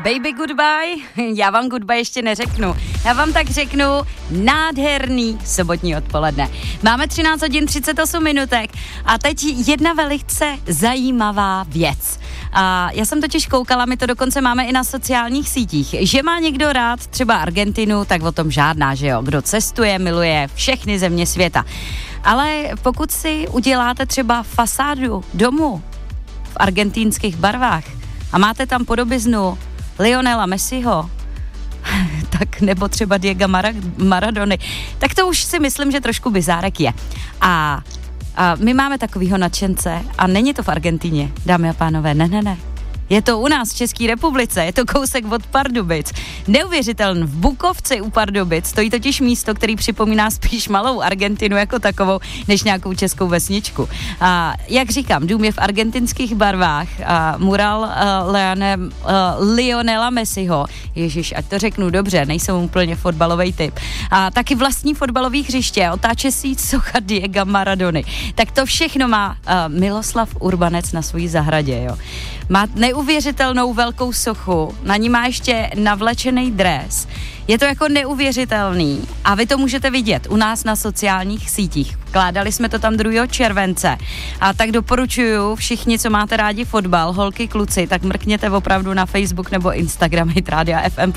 Baby goodbye, já vám goodbye ještě neřeknu. Já vám tak řeknu nádherný sobotní odpoledne. Máme 13 hodin 38 minutek a teď jedna velice zajímavá věc. A já jsem totiž koukala, my to dokonce máme i na sociálních sítích, že má někdo rád třeba Argentinu, tak o tom žádná, že jo? Kdo cestuje, miluje všechny země světa. Ale pokud si uděláte třeba fasádu domu v argentinských barvách a máte tam podobiznu Lionela Messiho, tak nebo třeba Diega Maradony, tak to už si myslím, že trošku bizárek je. A my máme takovýho nadšence a není to v Argentině, dámy a pánové, ne. Je to u nás v České republice, je to kousek od Pardubic. Neuvěřitelný, v Bukovci u Pardubic stojí totiž místo, který připomíná spíš malou Argentinu jako takovou, než nějakou českou vesničku. A jak říkám, dům je v argentinských barvách, mural Lionela Messiho, ježiš, ať to řeknu dobře, nejsem úplně fotbalový typ, a taky vlastní fotbalový hřiště, otáčecí socha Diega Maradony. Tak to všechno má Miloslav Urbanec na svojí zahradě, jo. Má neuvěřitelnou velkou sochu, na ní má ještě navlečený dres. Je to jako neuvěřitelný a vy to můžete vidět u nás na sociálních sítích. Vkládali jsme to tam 2. července a tak doporučuju všichni, co máte rádi fotbal, holky, kluci, tak mrkněte opravdu na Facebook nebo Instagram Hit Rádia FM.